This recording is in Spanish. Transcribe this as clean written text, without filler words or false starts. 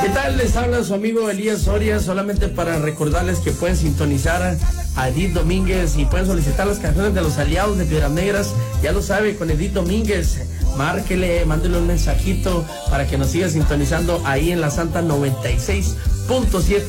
¿Qué tal? Les habla su amigo Elías Soria, solamente para recordarles que pueden sintonizar a Edith Domínguez y pueden solicitar las canciones de los aliados de Piedras Negras. Ya lo sabe, con Edith Domínguez, márquele, mándele un mensajito para que nos siga sintonizando ahí en la Santa 96.7.